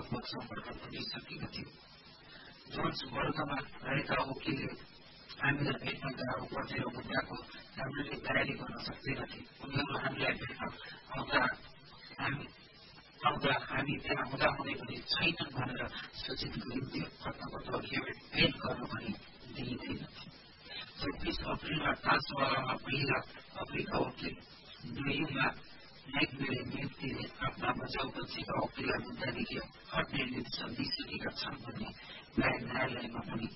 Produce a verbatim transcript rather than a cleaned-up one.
लगभग सम्पर्क गरिसकेको थियो। जोन्स वर्गमा रहेका वकिलले हामीलाई भेट्न गाह्रो पर्थ्यो र मुद्दाको राम्ररी तयारी गर्न सक्दैनथे। उनीहरू हामीलाई भेट्न आउँदा हामी आउँदा हामी त्यहाँ हुँदाहुँदै पनि छैनन् भनेर सूचित गरिन्थ्यो अथवा भेट गर्न पनि दिइँदैनथ्यो। चौबिस अप्रिलमा टास्वालामा पहिला अफ्रिका वकिल न्युमा म्याकमेले नियुक्तिले आफ्ना बचाउपछिका वकिललाई मुद्दादेखि हट्ने निर्देशन दिइसकेका छन् भन्ने न्यायालयमा पनि